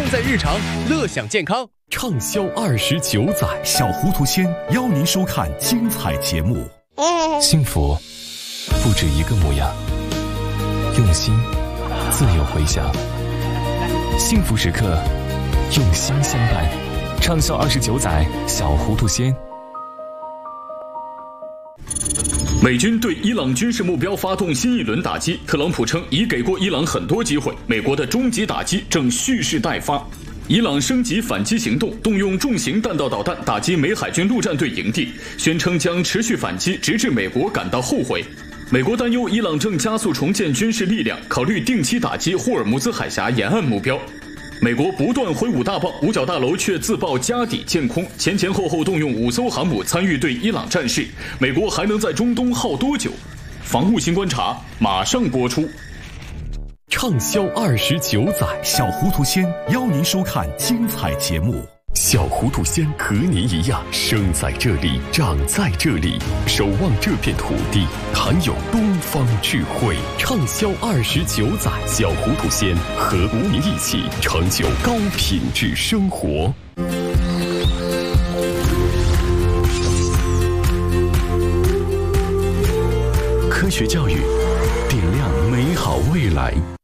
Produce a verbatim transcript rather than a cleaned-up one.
在日常，乐享健康。 畅销二十九载，小糊涂仙邀您收看精彩节目。 幸福不止一个模样，用心自有回响。幸福时刻，用心相伴。畅销二十九载，小糊涂仙。 美军对伊朗军事目标发动新一轮打击，特朗普称已给过伊朗很多机会，美国的终极打击正蓄势待发。伊朗升级反击行动，动用重型弹道导弹打击美海军陆战队营地，宣称将持续反击，直至美国感到后悔。美国担忧伊朗正加速重建军事力量，考虑定期打击霍尔木兹海峡沿岸目标。美国不断挥舞大棒，五角大楼却自曝家底见空，前前后后动用五艘航母参与对伊朗战事，美国还能在中东耗多久？防务新观察马上播出。 畅销二十九载，小糊涂仙邀您收看精彩节目。 小糊涂仙和您一样，生在这里，长在这里，守望这片土地，含有东方智慧。畅销二十九载，小糊涂仙和您一起成就高品质生活。科学教育，点亮美好未来。